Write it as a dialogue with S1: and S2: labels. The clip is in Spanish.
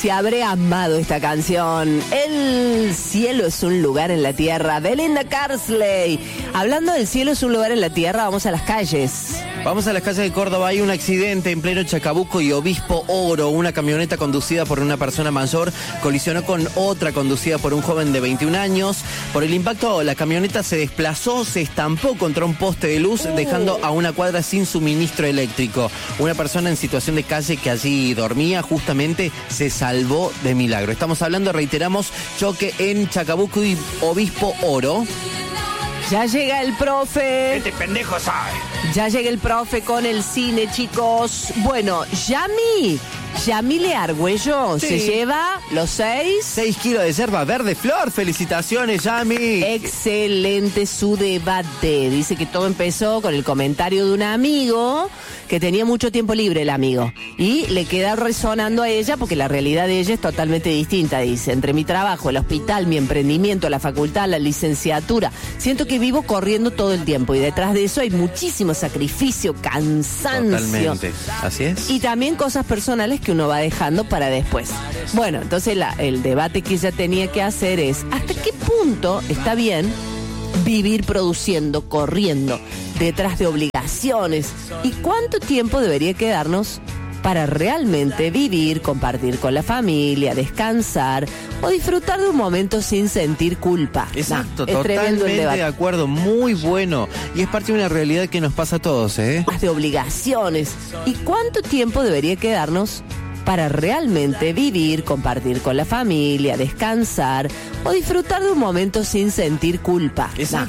S1: si habré amado esta canción. El cielo es un lugar en la tierra, de Linda Carsley. Hablando del cielo es un lugar en la tierra, vamos a las calles.
S2: Vamos a las calles de Córdoba. Hay un accidente en pleno Chacabuco y Obispo Oro. Una camioneta conducida por una persona mayor colisionó con otra conducida por un joven de 21 años. Por el impacto, la camioneta se desplazó, se estampó contra un poste de luz, dejando a una cuadra sin suministro eléctrico. Una persona en situación de calle que allí dormía justamente se salvó de milagro. Estamos hablando, reiteramos, choque en Chacabuco y Obispo Oro.
S1: Ya llega el profe.
S3: Este pendejo sabe.
S1: Ya llega el profe con el cine, chicos. Bueno, Yamile Argüello se lleva los 6
S2: kilos de yerba verde flor. Felicitaciones, Yami.
S1: Excelente su debate. Dice que todo empezó con el comentario de un amigo que tenía mucho tiempo libre, el amigo. Y le queda resonando a ella porque la realidad de ella es totalmente distinta. Dice, entre mi trabajo, el hospital, mi emprendimiento, la facultad, la licenciatura, siento que vivo corriendo todo el tiempo y detrás de eso hay muchísimo sacrificio, cansancio.
S2: Totalmente, así es.
S1: Y también cosas personales que uno va dejando para después. Bueno, entonces el debate que ella tenía que hacer es, ¿hasta qué punto está bien vivir produciendo, corriendo, detrás de obligaciones? ¿Y cuánto tiempo debería quedarnos para realmente vivir, compartir con la familia, descansar o disfrutar de un momento sin sentir culpa?
S2: Exacto,
S1: es tremendo el
S2: totalmente
S1: debate.
S2: de acuerdo, muy bueno. Y es parte de una realidad que nos pasa a todos, ¿eh?
S1: De obligaciones. ¿Y cuánto tiempo debería quedarnos para realmente vivir, compartir con la familia, descansar o disfrutar de un momento sin sentir culpa?
S2: Exacto,